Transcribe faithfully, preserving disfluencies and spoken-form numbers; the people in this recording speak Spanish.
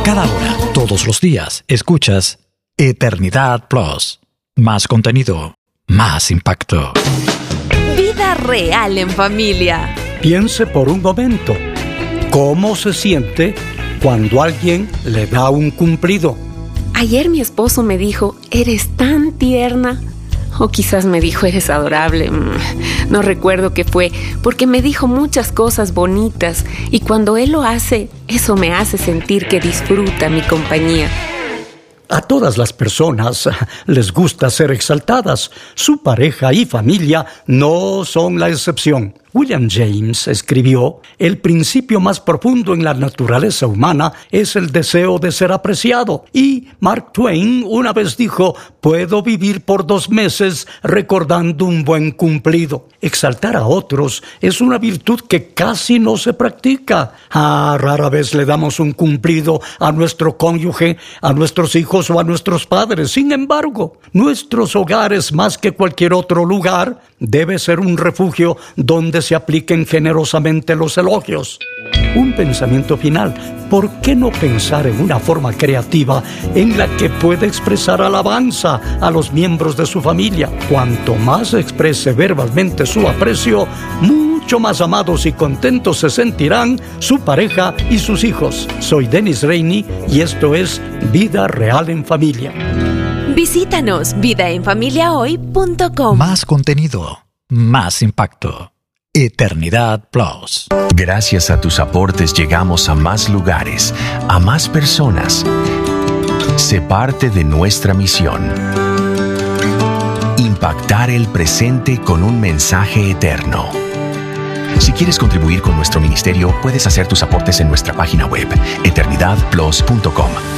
Cada hora, todos los días, escuchas Eternidad Plus. Más contenido, más impacto. Vida real en familia. Piense por un momento, ¿cómo se siente cuando alguien le da un cumplido? Ayer mi esposo me dijo, eres tan tierna. O quizás me dijo, eres adorable. No recuerdo qué fue, porque me dijo muchas cosas bonitas. Y cuando él lo hace, eso me hace sentir que disfruta mi compañía. A todas las personas les gusta ser exaltadas. Su pareja y familia no son la excepción. William James escribió, el principio más profundo en la naturaleza humana es el deseo de ser apreciado. Y Mark Twain una vez dijo, puedo vivir por dos meses recordando un buen cumplido. Exaltar a otros es una virtud que casi no se practica. Ah, rara vez le damos un cumplido a nuestro cónyuge, a nuestros hijos o a nuestros padres. Sin embargo, nuestros hogares, más que cualquier otro lugar, debe ser un refugio donde se apliquen generosamente los elogios. Un pensamiento final. ¿Por qué no pensar en una forma creativa en la que pueda expresar alabanza a los miembros de su familia? Cuanto más exprese verbalmente su aprecio, mucho más amados y contentos se sentirán su pareja y sus hijos. Soy Dennis Rainey y esto es Vida Real en Familia. Visítanos vida en familia hoy punto com. Más contenido, más impacto. Eternidad Plus. Gracias a tus aportes llegamos a más lugares, a más personas. Sé parte de nuestra misión. Impactar el presente con un mensaje eterno. Si quieres contribuir con nuestro ministerio, puedes hacer tus aportes en nuestra página web, eternidad plus punto com.